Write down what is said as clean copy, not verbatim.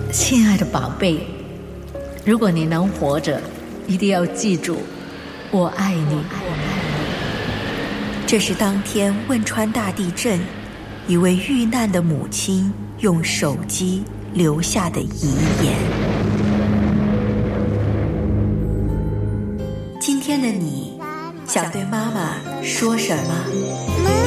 亲爱的宝贝，如果你能活着，一定要记住，我爱你。 这是当天汶川大地震，一位遇难的母亲用手机留下的遗言。今天的你想对妈妈说什么？